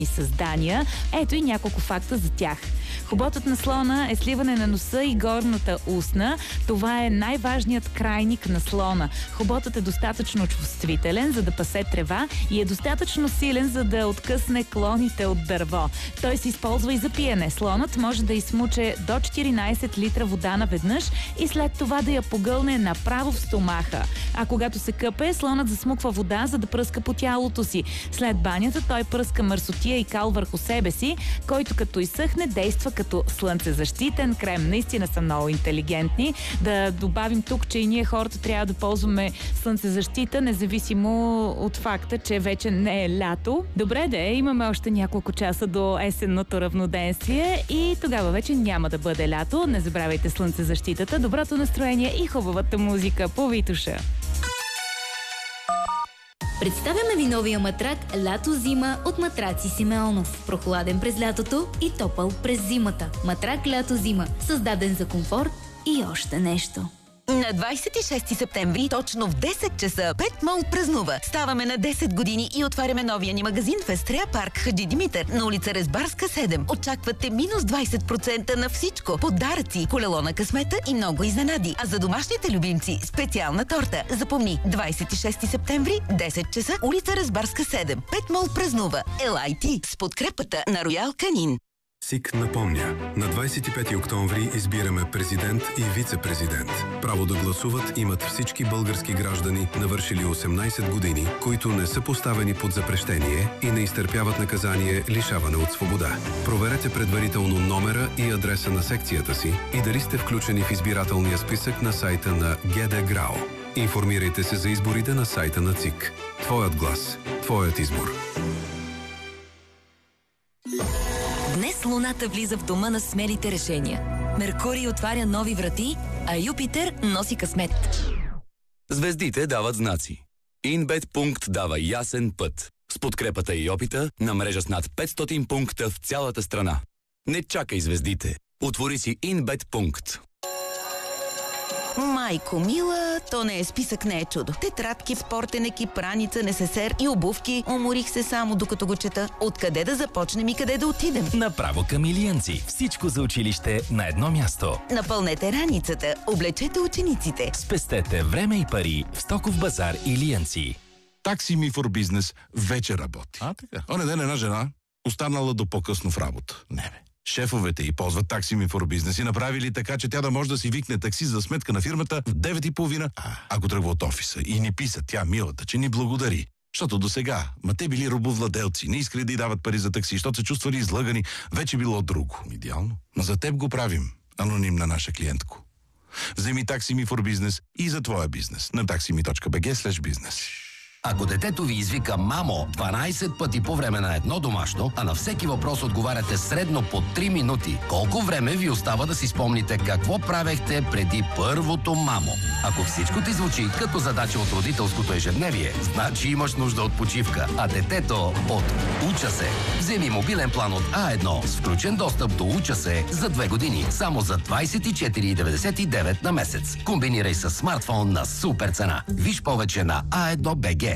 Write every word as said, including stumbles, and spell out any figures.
създания. Ето и няколко факта за тях. Хоботът на слона е сливане на носа и горната устна. Това е най-важният крайник на слона. Хоботът е достатъчно чувствителен, за да пасе трева и е достатъчно силен, за да откъсне клоните от дърво. Той се използва и за пиене. Слонът може да изсмуче до четиринайсет литра вода наведнъж и след това да я погълне направо в стомаха. А когато се къпе, слонът засмуква вода, за да пръска по тялото си. След банята той пръска мърсотия и кал върху себе си, който като изсъхне действа като слънцезащитен крем. Наистина са много интелигентни. Да добавим тук, че и ние хората трябва да ползваме слънцезащита, независимо от факта, че вече не е лято. Добре де, имаме още няколко часа до есенното равноденствие и тогава вече няма да бъде лято. Не забравяйте слънцезащитата, доброто настроение и хубавата музика по Витоша. Представяме ви новия матрак Лято-зима от Матраци Симеонов. Прохладен през лятото и топъл през зимата. Матрак Лято-зима. Създаден за комфорт и още нещо. На двайсет и шести септември, точно в десет часа, Пет Мол празнува. Ставаме на десет години и отваряме новия ни магазин в Естрея парк Хаджи Димитър на улица Резбарска седем. Очаквате минус двайсет процента на всичко. Подаръци, колело на късмета и много изненади. А за домашните любимци специална торта. Запомни, двайсет и шести септември, десет часа, улица Резбарска седем. Пет Мол празнува. Ел Ай Ти с подкрепата на Роял Канин. СИК напомня, на двайсет и пети октомври избираме президент и вице-президент. Право да гласуват имат всички български граждани, навършили осемнайсет години, които не са поставени под запрещение и не изтърпяват наказание лишаване от свобода. Проверете предварително номера и адреса на секцията си и дали сте включени в избирателния списък на сайта на ГД ГРАО. Информирайте се за изборите на сайта на ЦИК. Твоят глас, твоят избор. Днес Луната влиза в дома на смелите решения. Меркурий отваря нови врати, а Юпитер носи късмет. Звездите дават знаци. Инбет пункт дава ясен път. С подкрепата и опита на мрежа с над петстотин пункта в цялата страна. Не чакай звездите. Отвори си Инбет пункт. Майко мила, то не е списък, не е чудо. Тетрадки, спортен екип, раница, несесер и обувки. Уморих се само докато го чета. Откъде да започнем и къде да отидем? Направо към Илиянци. Всичко за училище на едно място. Напълнете раницата, облечете учениците. Спестете време и пари в Стоков базар Илиянци. Такси ми for бизнес вече работи. А, така. Оне ден една жена останала до по-късно в работа. Не бе. Шефовете й ползват такси ми for бизнес и направили така, че тя да може да си викне такси за сметка на фирмата в девет и половина, ако тръгва от офиса. И ни писа тя, милата, че ни благодари. Защото до сега, ма те били робовладелци, не искали да й дават пари за такси, защото се чувствали излъгани, вече било друго. Идеално. Но за теб го правим, анонимна наша клиентко. Вземи такси ми for бизнес и за твоя бизнес на taximi точка би джи слеш бизнес. Ако детето ви извика мамо дванайсет пъти по време на едно домашно, а на всеки въпрос отговаряте средно по три минути, колко време ви остава да си спомните какво правехте преди първото мамо? Ако всичко ти звучи като задача от родителското ежедневие, значи имаш нужда от почивка, а детето от Уча се. Вземи мобилен план от А едно с включен достъп до Уча се за две години, само за двайсет и четири деветдесет и девет на месец. Комбинирай с смартфон на супер цена. Виж повече на а едно точка би джи.